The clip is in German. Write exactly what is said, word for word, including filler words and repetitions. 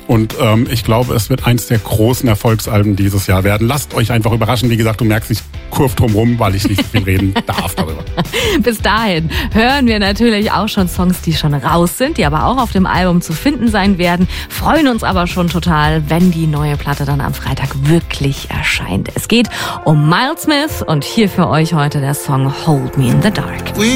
Und ähm, ich glaube, es wird eins der großen Erfolgsalben dieses Jahr werden. Lasst euch einfach überraschen. Wie gesagt, du merkst, ich kurv drum rum, weil ich nicht so viel reden darf darüber. Bis dahin hören wir natürlich auch schon Songs, die schon raus sind, die aber auch auf dem Album zu finden sein werden. Freuen uns aber schon total, wenn die neue Platte dann am Freitag wirklich erscheint. Es geht um Miles Smith und hier für euch heute der Song Hold Me in the Dark.